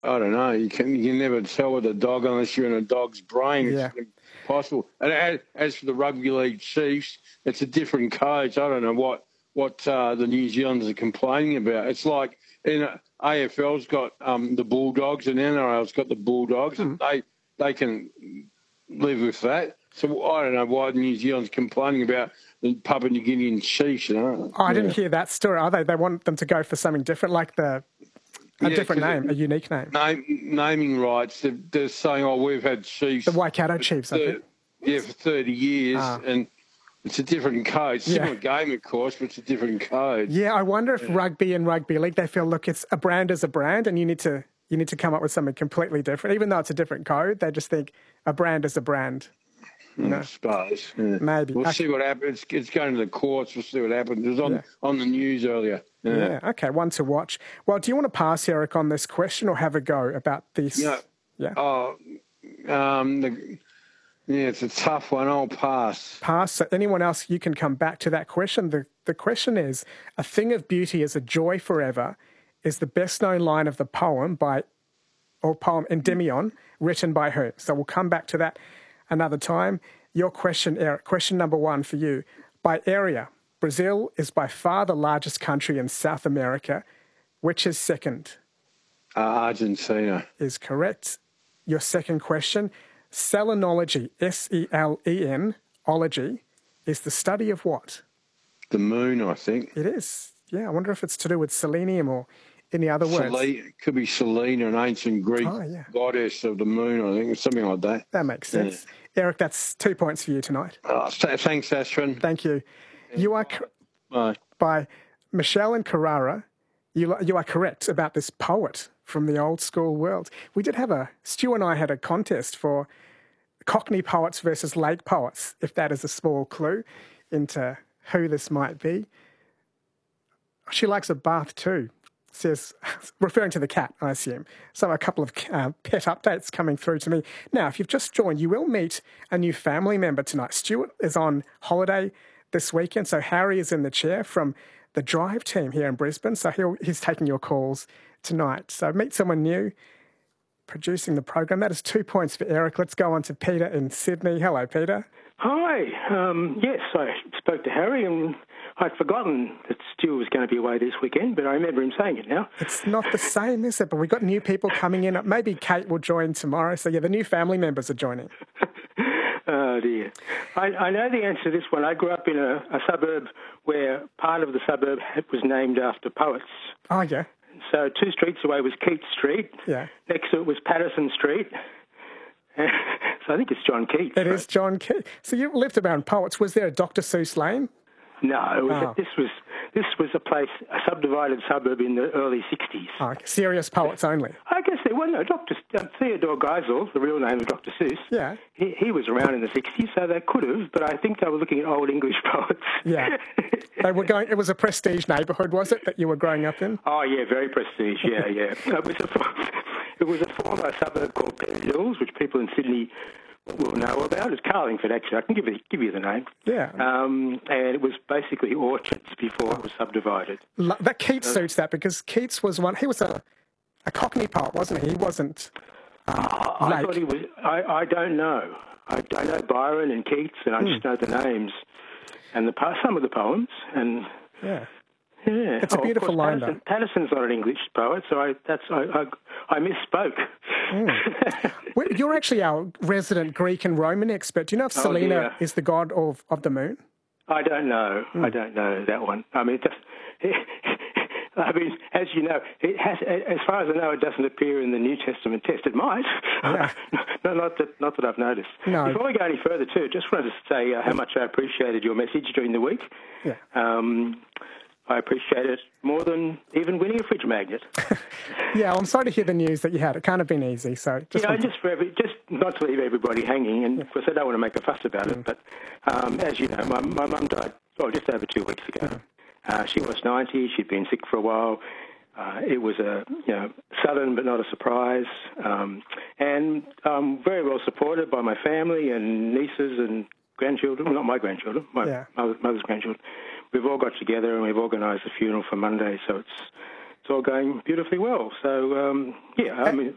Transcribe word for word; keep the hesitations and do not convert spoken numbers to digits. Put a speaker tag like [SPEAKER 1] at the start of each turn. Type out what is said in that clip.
[SPEAKER 1] I don't know. You can you can never tell with a dog unless you're in a dog's brain.
[SPEAKER 2] Yeah.
[SPEAKER 1] It's impossible. And as, as for the Rugby League Chiefs, it's a different coach. I don't know what what uh, the New Zealanders are complaining about. It's like in a, A F L's got um, the Bulldogs and N R L's got the Bulldogs.
[SPEAKER 2] Hmm.
[SPEAKER 1] And they they can live with that. So I don't know why New Zealand's complaining about the Papua New Guinean Chiefs. You know?
[SPEAKER 2] Oh, I
[SPEAKER 1] yeah.
[SPEAKER 2] didn't hear that story. Are they? They want them to go for something different, like the a
[SPEAKER 1] Yeah,
[SPEAKER 2] different
[SPEAKER 1] 'cause
[SPEAKER 2] name, a unique name.
[SPEAKER 1] Name, naming rights. They're, they're saying, "Oh, we've had Chiefs."
[SPEAKER 2] The Waikato
[SPEAKER 1] for
[SPEAKER 2] Chiefs, I
[SPEAKER 1] thir-
[SPEAKER 2] think.
[SPEAKER 1] Yeah, for thirty years,
[SPEAKER 2] Ah.
[SPEAKER 1] and it's a different code. Similar
[SPEAKER 2] Yeah.
[SPEAKER 1] game, of course, but it's a different code.
[SPEAKER 2] Yeah, I wonder if rugby and rugby league, they feel, look, it's a brand is a brand, and you need to you need to come up with something completely different, even though it's a different code. They just think a brand is a brand. You know?
[SPEAKER 1] I suppose. Yeah.
[SPEAKER 2] Maybe.
[SPEAKER 1] We'll
[SPEAKER 2] Okay.
[SPEAKER 1] see what happens. It's, it's going to the courts. We'll see what happens. It was on,
[SPEAKER 2] Yeah.
[SPEAKER 1] on the news earlier. Yeah.
[SPEAKER 2] Yeah, okay, one to watch. Well, do you want to pass, Eric, on this question or have a go about this?
[SPEAKER 1] Yeah.
[SPEAKER 2] Yeah.
[SPEAKER 1] Oh, um, the, yeah, it's a tough one. I'll pass.
[SPEAKER 2] Pass. So anyone else, you can come back to that question. The, the question is, a thing of beauty is a joy forever is the best known line of the poem by, or poem Endymion, written by who? So we'll come back to that another time. Your question, Eric, question number one for you. By area, Brazil is by far the largest country in South America. Which is second?
[SPEAKER 1] Uh, Argentina.
[SPEAKER 2] Is correct. Your second question, selenology, S E L E N, ology, is the study of what?
[SPEAKER 1] The moon, I think.
[SPEAKER 2] It is. Yeah, I wonder if it's to do with selenium or any other words.
[SPEAKER 1] Sele- could be Selena, an ancient Greek
[SPEAKER 2] Oh, yeah.
[SPEAKER 1] goddess of the moon, I think, something like that.
[SPEAKER 2] That makes sense. Eric, that's two points for you tonight.
[SPEAKER 1] Oh, th- thanks, Ashwin.
[SPEAKER 2] Thank you. You are cor-
[SPEAKER 1] Bye.
[SPEAKER 2] by Michelle and Carrara. You you are correct about this poet from the old school world. We did have a Stu and I had a contest for Cockney poets versus Lake poets. If that is a small clue into who this might be. She likes a bath too. Says, referring to the cat, I assume. So a couple of uh, pet updates coming through to me. Now, if you've just joined, you will meet a new family member tonight. Stuart is on holiday this weekend, so Harry is in the chair from the Drive team here in Brisbane. So he'll, he's taking your calls tonight. So meet someone new producing the program. That is two points for Eric. Let's go on to Peter in Sydney. Hello, Peter.
[SPEAKER 3] Hi. Um, yes, I spoke to Harry and I'd forgotten that Stu was going to be away this weekend, but I remember him saying it now.
[SPEAKER 2] It's not the same, is it? But we've got new people coming in. Maybe Kate will join tomorrow. So, yeah, the new family members are joining.
[SPEAKER 3] Oh, dear. I, I know the answer to this one. I grew up in a, a suburb where part of the suburb was named after poets.
[SPEAKER 2] Oh, yeah.
[SPEAKER 3] So two streets away was Keats Street.
[SPEAKER 2] Yeah.
[SPEAKER 3] Next to it was Patterson Street. So I think it's John Keats.
[SPEAKER 2] It
[SPEAKER 3] right?
[SPEAKER 2] is John Keats. So you lived around poets. Was there a Doctor Seuss Lane?
[SPEAKER 3] No, it was,
[SPEAKER 2] Oh.
[SPEAKER 3] this was this was a place, a subdivided suburb in the early sixties.
[SPEAKER 2] Oh, serious poets only.
[SPEAKER 3] I guess there were no Doctor uh, Theodore Geisel, the real name of Doctor Seuss.
[SPEAKER 2] Yeah.
[SPEAKER 3] He, he was around in the sixties, so they could have, but I think they were looking at old English poets.
[SPEAKER 2] Yeah. They were going. It was a prestige neighbourhood, was it, that you were growing up in?
[SPEAKER 3] Oh, yeah, very prestige, yeah, yeah. It was a, it was a former suburb called Penn Hills, which people in Sydney will know about. It's Carlingford, actually. I can give you, give you the name.
[SPEAKER 2] Yeah.
[SPEAKER 3] Um, and it was basically orchards before it was subdivided.
[SPEAKER 2] Lo- That Keats suits that because Keats was one. He was a, a Cockney poet, wasn't he? He wasn't. Um,
[SPEAKER 3] I
[SPEAKER 2] Lake.
[SPEAKER 3] thought he was. I, I don't know. I, I know Byron and Keats, and I just know the names and the po- some of the poems. And
[SPEAKER 2] Yeah.
[SPEAKER 3] yeah,
[SPEAKER 2] It's a
[SPEAKER 3] Oh, of
[SPEAKER 2] beautiful
[SPEAKER 3] course,
[SPEAKER 2] line,
[SPEAKER 3] Patterson, Patterson's not an English poet, so I that's I I, I misspoke.
[SPEAKER 2] Well, you're actually our resident Greek and Roman expert. Do you know if
[SPEAKER 3] Oh,
[SPEAKER 2] Selena
[SPEAKER 3] dear.
[SPEAKER 2] is the god of, of the moon?
[SPEAKER 3] I don't know.
[SPEAKER 2] Hmm.
[SPEAKER 3] I don't know that one. I mean, it just, I mean, as you know, it has. As far as I know, it doesn't appear in the New Testament text. It might.
[SPEAKER 2] Yeah.
[SPEAKER 3] no, not that. Not that I've noticed.
[SPEAKER 2] No.
[SPEAKER 3] Before we go any further, too, just wanted to say uh, how much I appreciated your message during the week.
[SPEAKER 2] Yeah.
[SPEAKER 3] Um, I appreciate it more than even winning a fridge magnet.
[SPEAKER 2] Yeah, well, I'm sorry to hear the news that you had. It can't have been easy. So just
[SPEAKER 3] you know,
[SPEAKER 2] want to-
[SPEAKER 3] just for every, just not to leave everybody hanging. And of course, I don't want to make a fuss about it. But um, as you know, my my mum died oh, just over two weeks ago. Uh, she was ninety. She'd been sick for a while. Uh, it was a you know sudden but not a surprise, um, and um, very well supported by my family and nieces and grandchildren. Well, not my grandchildren, my
[SPEAKER 2] Yeah.
[SPEAKER 3] mother's, mother's grandchildren. We've all got together and we've organised a funeral for Monday, so it's it's all going beautifully well. So um, yeah, I mean,